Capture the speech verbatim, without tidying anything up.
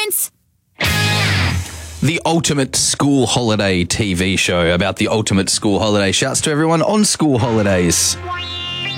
points. The ultimate school holiday T V show about the ultimate school holiday. Shouts to everyone on school holidays.